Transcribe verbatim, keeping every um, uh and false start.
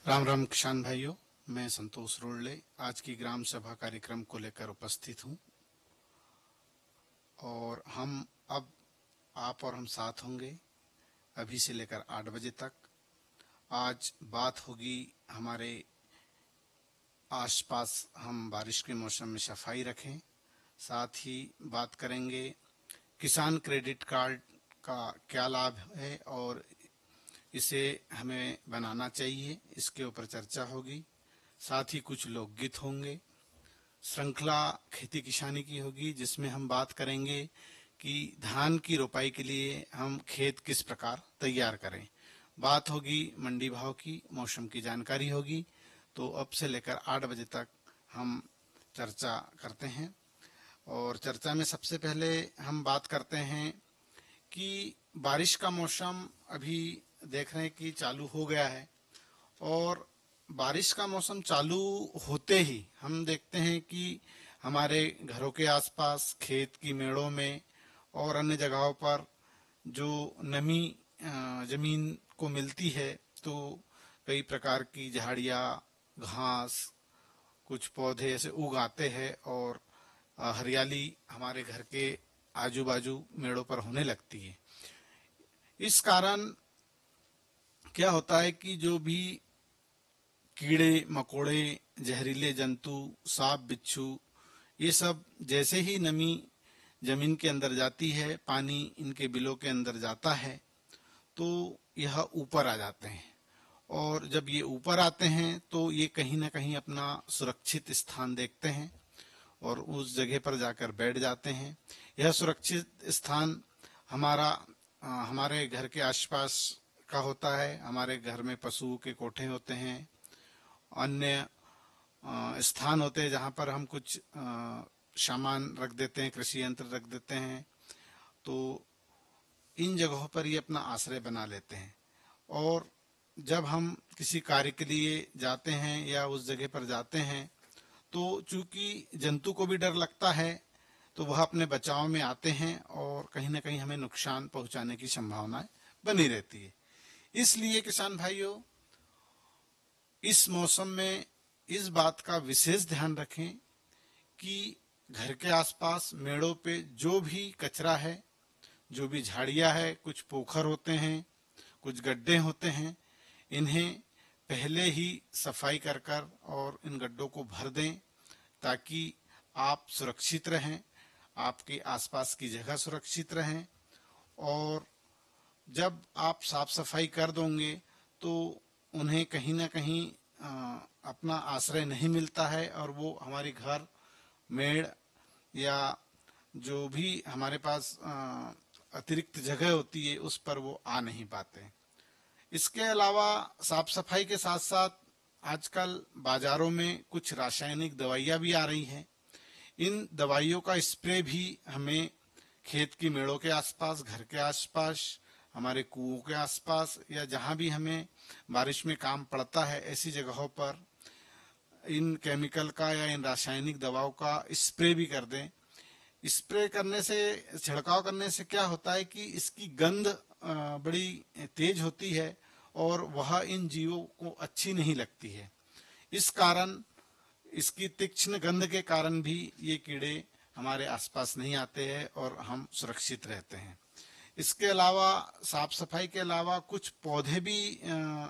राम राम किसान भाइयों, मैं संतोष रोड़ले आज की ग्राम सभा कार्यक्रम को लेकर उपस्थित हूं और हम अब आप और हम साथ होंगे अभी से लेकर आठ बजे तक। आज बात होगी हमारे आसपास हम बारिश के मौसम में सफाई रखें, साथ ही बात करेंगे किसान क्रेडिट कार्ड का क्या लाभ है और इसे हमें बनाना चाहिए, इसके ऊपर चर्चा होगी। साथ ही कुछ लोकगीत होंगे, श्रृंखला खेती किसानी की होगी जिसमें हम बात करेंगे कि धान की रोपाई के लिए हम खेत किस प्रकार तैयार करें। बात होगी मंडी भाव की, मौसम की जानकारी होगी। तो अब से लेकर आठ बजे तक हम चर्चा करते हैं और चर्चा में सबसे पहले हम बात करते हैं कि बारिश का मौसम अभी देख रहे हैं कि चालू हो गया है और बारिश का मौसम चालू होते ही हम देखते हैं कि हमारे घरों के आसपास, खेत की मेड़ों में और अन्य जगहों पर जो नमी जमीन को मिलती है तो कई प्रकार की झाड़ियाँ, घास, कुछ पौधे ऐसे उग आते हैं और हरियाली हमारे घर के आजू बाजू मेड़ों पर होने लगती है। इस कारण क्या होता है कि जो भी कीड़े मकोड़े, जहरीले जंतु, सांप बिच्छू, ये सब जैसे ही नमी जमीन के अंदर जाती है, पानी इनके बिलों के अंदर जाता है तो यह ऊपर आ जाते हैं और जब ये ऊपर आते हैं तो ये कहीं ना कहीं अपना सुरक्षित स्थान देखते हैं और उस जगह पर जाकर बैठ जाते हैं। यह सुरक्षित स्थान हमारा आ, हमारे घर के आसपास का होता है। हमारे घर में पशुओं के कोठे होते हैं, अन्य स्थान होते हैं जहाँ पर हम कुछ सामान रख देते हैं, कृषि यंत्र रख देते हैं। तो इन जगहों पर ये अपना आश्रय बना लेते हैं और जब हम किसी कार्य के लिए जाते हैं या उस जगह पर जाते हैं तो चूंकि जंतु को भी डर लगता है तो वह अपने बचाव में आते हैं और कहीं ना कहीं हमें नुकसान पहुंचाने की संभावनाएं बनी रहती है। इसलिए किसान भाइयों, इस मौसम में इस बात का विशेष ध्यान रखें कि घर के आसपास मेड़ों पे जो भी कचरा है, जो भी झाड़ियां है, कुछ पोखर होते हैं, कुछ गड्ढे होते हैं, इन्हें पहले ही सफाई कर कर और इन गड्ढों को भर दें ताकि आप सुरक्षित रहें, आपके आसपास की जगह सुरक्षित रहें। और जब आप साफ सफाई कर दोगे तो उन्हें कहीं ना कहीं आ, अपना आश्रय नहीं मिलता है और वो हमारी घर, मेड़ या जो भी हमारे पास आ, अतिरिक्त जगह होती है उस पर वो आ नहीं पाते। इसके अलावा साफ सफाई के साथ साथ आजकल बाजारों में कुछ रासायनिक दवाइयाँ भी आ रही हैं। इन दवाइयों का स्प्रे भी हमें खेत की मेड़ों के आसपास, घर के आसपास, हमारे कुओं के आसपास या जहाँ भी हमें बारिश में काम पड़ता है ऐसी जगहों पर इन केमिकल का या इन रासायनिक दवाओं का स्प्रे भी कर दें। स्प्रे करने से, छिड़काव करने से क्या होता है कि इसकी गंध बड़ी तेज होती है और वह इन जीवों को अच्छी नहीं लगती है। इस कारण, इसकी तीक्ष्ण गंध के कारण भी ये कीड़े हमारे आसपास नहीं आते हैं और हम सुरक्षित रहते हैं। इसके अलावा साफ सफाई के अलावा कुछ पौधे भी